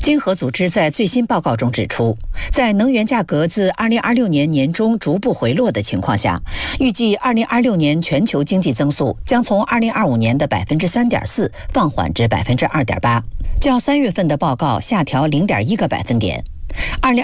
经合组织在最新报告中指出，在能源价格自2026年年中逐步回落的情况下，预计2026年全球经济增速将从2025年的3.4%放缓至2.8%，较3月份的报告下调0.1个百分点。